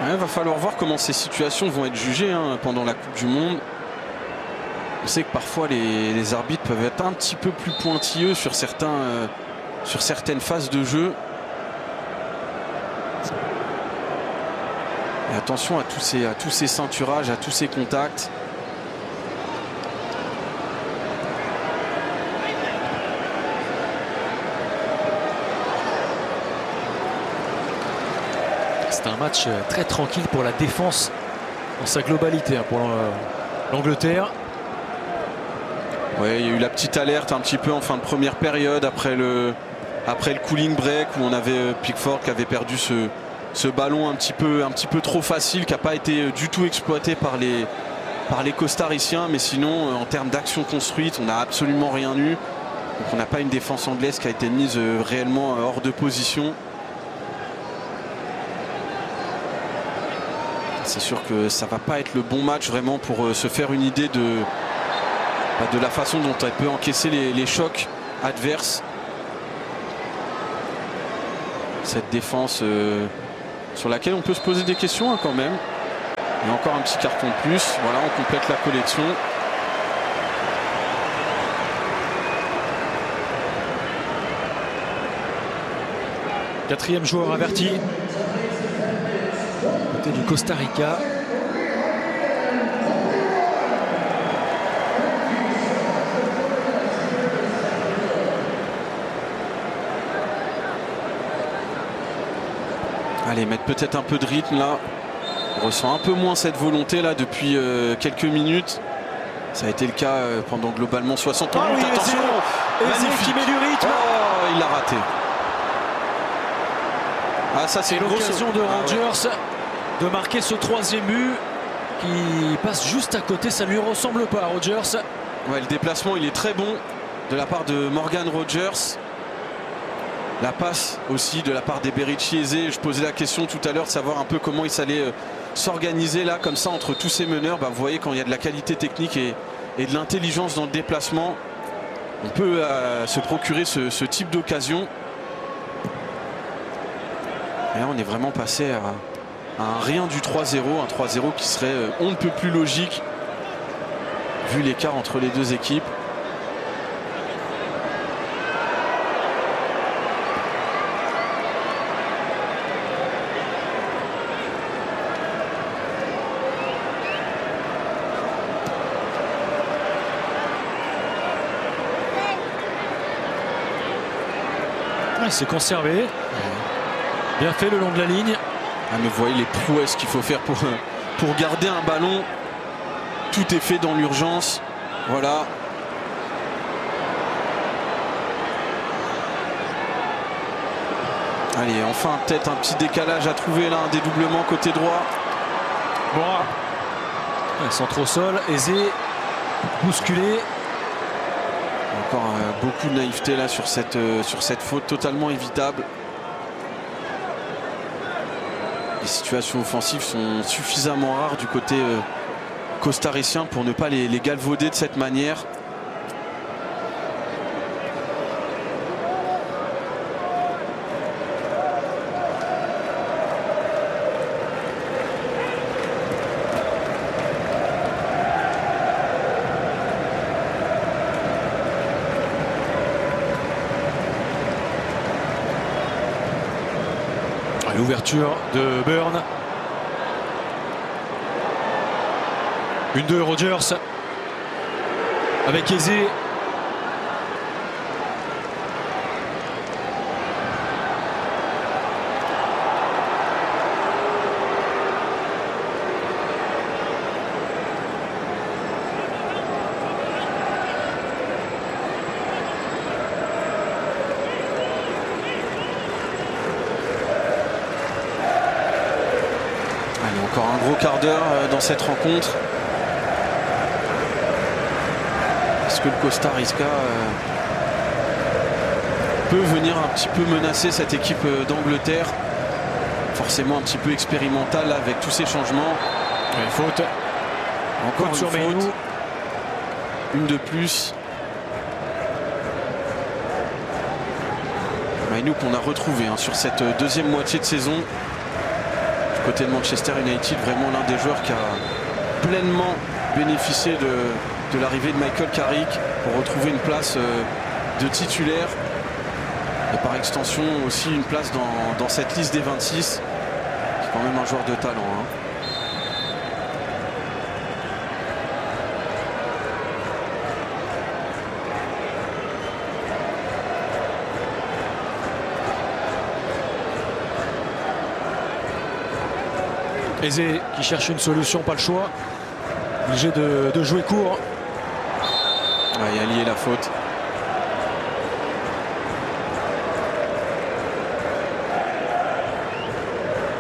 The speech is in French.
Il va falloir voir comment ces situations vont être jugées pendant la Coupe du Monde. On sait que parfois les arbitres peuvent être un petit peu plus pointilleux sur certaines phases de jeu. Et attention à tous ces ceinturages, à tous ces contacts. C'est un match très tranquille pour la défense dans sa globalité pour l'Angleterre. Ouais, il y a eu la petite alerte un petit peu en fin de première période après le cooling break où on avait Pickford qui avait perdu ce ballon un petit peu trop facile, qui n'a pas été du tout exploité par les Costariciens, mais sinon en termes d'action construite on n'a absolument rien eu. Donc on n'a pas une défense anglaise qui a été mise réellement hors de position. C'est sûr que ça va pas être le bon match vraiment pour se faire une idée de la façon dont elle peut encaisser les chocs adverses. Cette défense sur laquelle on peut se poser des questions quand même. Il y a encore un petit carton de plus. Voilà, on complète la collection. Quatrième joueur averti. Côté du Costa Rica. Allez, mettre peut-être un peu de rythme là. On ressent un peu moins cette volonté là depuis quelques minutes. Ça a été le cas pendant globalement 60 minutes. Oui, attention, Eze qui met du rythme. Oh, il l'a raté. Ah, ça c'est l'occasion de Rogers de marquer ce troisième but qui passe juste à côté. Ça lui ressemble pas à Rogers. Ouais, le déplacement il est très bon de la part de Morgan Rogers. La passe aussi de la part des Berici Eze. Je posais la question tout à l'heure de savoir un peu comment il s'allait s'organiser là comme ça entre tous ces meneurs. Vous voyez, quand il y a de la qualité technique et de l'intelligence dans le déplacement, on peut se procurer ce type d'occasion. Et là on est vraiment passé à un rien du 3-0, un 3-0 qui serait on ne peut plus logique vu l'écart entre les deux équipes. Il s'est conservé. Bien fait le long de la ligne. Ah, mais vous voyez les prouesses qu'il faut faire pour garder un ballon. Tout est fait dans l'urgence. Voilà. Allez, enfin peut-être un petit décalage à trouver là, un dédoublement côté droit. Bon. Centre au sol, Eze bousculé. Encore beaucoup de naïveté là sur cette faute totalement évitable. Les situations offensives sont suffisamment rares du côté costaricien pour ne pas les galvauder de cette manière. L'ouverture de Burn. Une de Rogers avec Eze. Encore un gros quart d'heure dans cette rencontre. Est-ce que le Costa Rica peut venir un petit peu menacer cette équipe d'Angleterre, forcément un petit peu expérimentale avec tous ces changements. Faute. Encore une faute. Une de plus. Mainou qu'on a retrouvé sur cette deuxième moitié de saison. côté de Manchester United, vraiment l'un des joueurs qui a pleinement bénéficié de l'arrivée de Michael Carrick pour retrouver une place de titulaire et par extension aussi une place dans cette liste des 26. C'est quand même un joueur de talent, hein. Eze qui cherche une solution, pas le choix. Obligé de jouer court. Il y a lié la faute.